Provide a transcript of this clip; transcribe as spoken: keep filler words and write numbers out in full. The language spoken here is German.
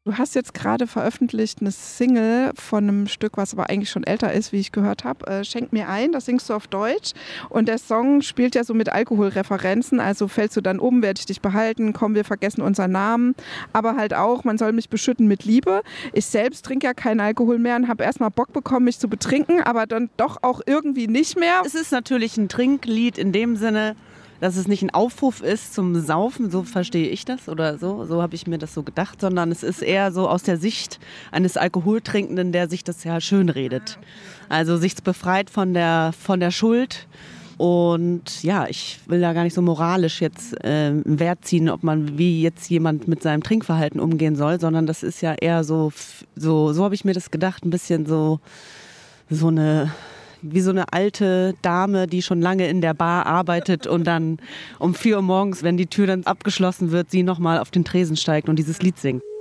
Du hast jetzt gerade veröffentlicht eine Single von einem Stück, was aber eigentlich schon älter ist, wie ich gehört habe. Äh, Schenk mir ein, das singst du auf Deutsch. Und der Song spielt ja so mit Alkoholreferenzen. Also fällst du dann um, werde ich dich behalten, komm, wir vergessen unseren Namen. Aber halt auch, man soll mich beschütten mit Liebe. Ich selbst trinke ja keinen Alkohol mehr und habe erstmal Bock bekommen, mich zu betrinken, aber dann doch auch irgendwie nicht mehr. Es ist natürlich ein Trinklied in dem Sinne, dass es nicht ein Aufruf ist zum Saufen, so verstehe ich das oder so, so habe ich mir das so gedacht, sondern es ist eher so aus der Sicht eines Alkoholtrinkenden, der sich das ja schön redet. Also sich befreit von der, von der Schuld. Und ja, ich will da gar nicht so moralisch jetzt äh, einen Wert ziehen, ob man wie jetzt jemand mit seinem Trinkverhalten umgehen soll, sondern das ist ja eher so, so, so habe ich mir das gedacht, ein bisschen so, so eine... wie so eine alte Dame, die schon lange in der Bar arbeitet und dann um vier Uhr morgens, wenn die Tür dann abgeschlossen wird, sie nochmal auf den Tresen steigt und dieses Lied singt.